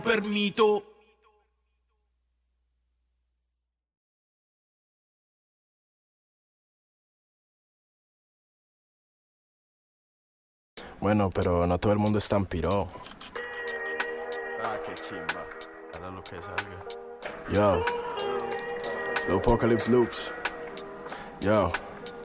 permito. Bueno, pero no todo el mundo es tan piro. Ah, qué chimba. Para lo que salga. Yo, Apocalypse Loops. Yo.